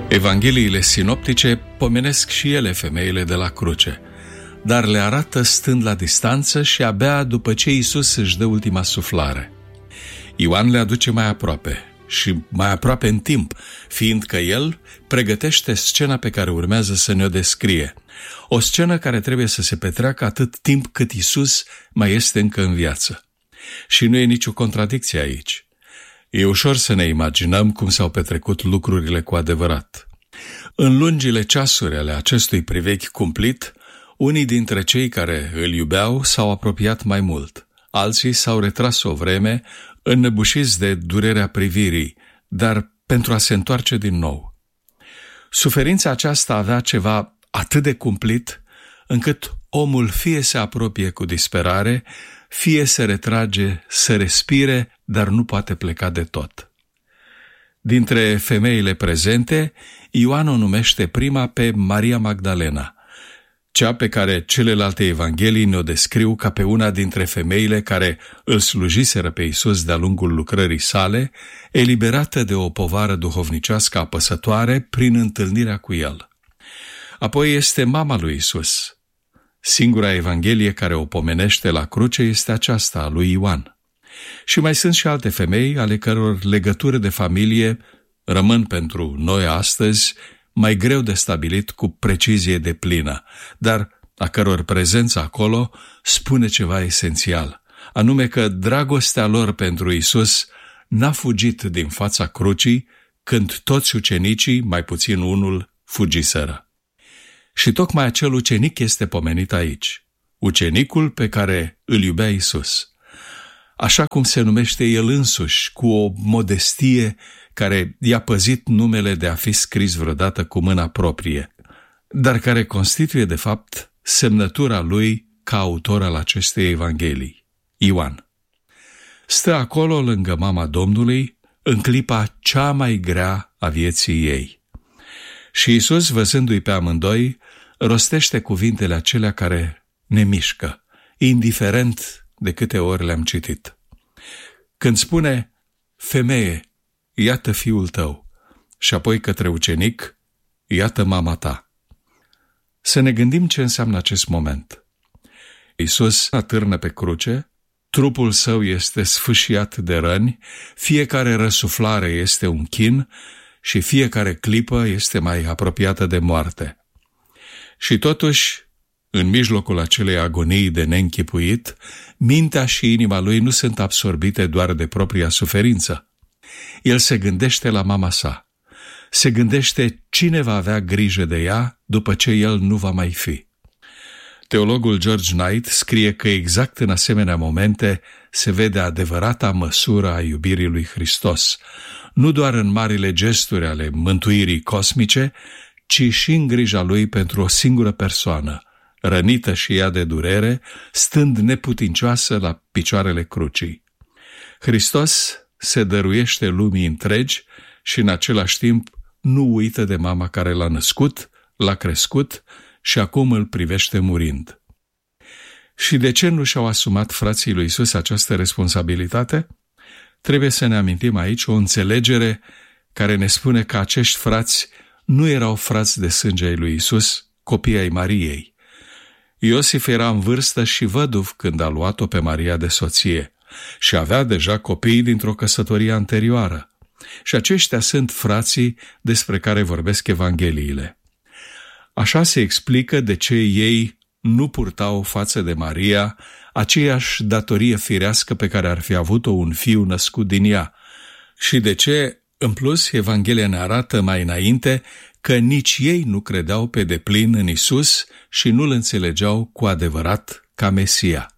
Evangheliile sinoptice pomenesc și ele femeile de la cruce, dar le arată stând la distanță și abia după ce Iisus își dă ultima suflare. Ioan le aduce mai aproape și mai aproape în timp, fiindcă el pregătește scena pe care urmează să ne-o descrie. O scenă care trebuie să se petreacă atât timp cât Iisus mai este încă în viață. Și nu e nicio contradicție aici. E ușor să ne imaginăm cum s-au petrecut lucrurile cu adevărat. În lungile ceasuri ale acestui privechi cumplit, unii dintre cei care îl iubeau s-au apropiat mai mult. Alții s-au retras o vreme, înnăbușiți de durerea privirii, dar pentru a se întoarce din nou. Suferința aceasta avea ceva atât de cumplit, încât omul fie se apropie cu disperare, fie se retrage să respire, dar nu poate pleca de tot. Dintre femeile prezente, Ioan o numește prima pe Maria Magdalena, cea pe care celelalte evanghelii ne-o descriu ca pe una dintre femeile care îl slujiseră pe Iisus de-a lungul lucrării sale, eliberată de o povară duhovnicească apăsătoare prin întâlnirea cu el. Apoi este mama lui Iisus. Singura evanghelie care o pomenește la cruce este aceasta, a lui Ioan. Și mai sunt și alte femei ale căror legături de familie rămân pentru noi astăzi mai greu de stabilit cu precizie deplină, dar a căror prezență acolo spune ceva esențial, anume că dragostea lor pentru Iisus n-a fugit din fața crucii când toți ucenicii, mai puțin unul, fugiseră. Și tocmai acel ucenic este pomenit aici, ucenicul pe care îl iubea Iisus. Așa cum se numește el însuși, cu o modestie care i-a păzit numele de a fi scris vreodată cu mâna proprie, dar care constituie de fapt semnătura lui ca autor al acestei evanghelii, Ioan. Stă acolo lângă mama Domnului în clipa cea mai grea a vieții ei. Și Iisus, văzându-i pe amândoi, rostește cuvintele acelea care ne mișcă, indiferent de câte ori le-am citit. Când spune, femeie, iată fiul tău, și apoi către ucenic, iată mama ta. Să ne gândim ce înseamnă acest moment. Iisus atârnă pe cruce, trupul său este sfâșiat de răni, fiecare răsuflare este un chin și fiecare clipă este mai apropiată de moarte. Și totuși, în mijlocul acelei agonii de neînchipuit, mintea și inima lui nu sunt absorbite doar de propria suferință. El se gândește la mama sa, se gândește cine va avea grijă de ea după ce el nu va mai fi. Teologul George Knight scrie că exact în asemenea momente se vede adevărata măsură a iubirii lui Hristos, nu doar în marile gesturi ale mântuirii cosmice, ci și în grija lui pentru o singură persoană, rănită și ea de durere, stând neputincioasă la picioarele crucii. Hristos se dăruiește lumii întregi și în același timp nu uită de mama care l-a născut, l-a crescut și acum îl privește murind. Și de ce nu și-au asumat frații lui Iisus această responsabilitate? Trebuie să ne amintim aici o înțelegere care ne spune că acești frați nu erau frați de sânge ai lui Iisus, copii ai Mariei. Iosif era în vârstă și văduv când a luat-o pe Maria de soție și avea deja copii dintr-o căsătorie anterioară. Și aceștia sunt frații despre care vorbesc evangheliile. Așa se explică de ce ei nu purtau față de Maria aceeași datorie firească pe care ar fi avut-o un fiu născut din ea și de ce, în plus, Evanghelia ne arată mai înainte că nici ei nu credeau pe deplin în Iisus și nu-L înțelegeau cu adevărat ca Mesia.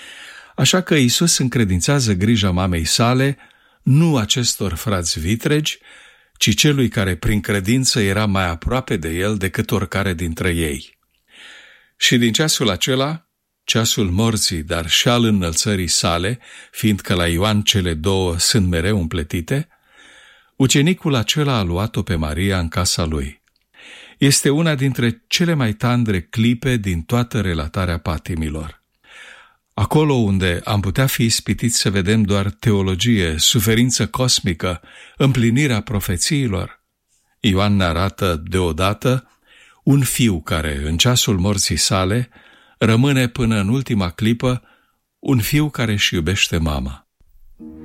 Așa că Iisus încredințează grija mamei sale nu acestor frați vitregi, ci celui care prin credință era mai aproape de el decât oricare dintre ei. Și din ceasul acela, ceasul morții, dar și al înălțării sale, fiindcă la Ioan cele două sunt mereu împletite, ucenicul acela a luat-o pe Maria în casa lui. Este una dintre cele mai tandre clipe din toată relatarea patimilor. Acolo unde am putea fi ispitiți să vedem doar teologie, suferință cosmică, împlinirea profețiilor, Ioan ne arată deodată un fiu care, în ceasul morții sale, rămâne până în ultima clipă un fiu care își iubește mama.